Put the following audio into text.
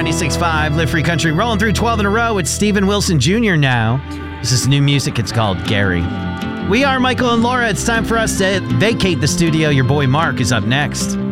96.5, Live Free Country, rolling through 12 in a row. It's Steven Wilson Jr. now. This is new music. It's called Gary. We are Michael and Laura. It's time for us to vacate the studio. Your boy Mark is up next.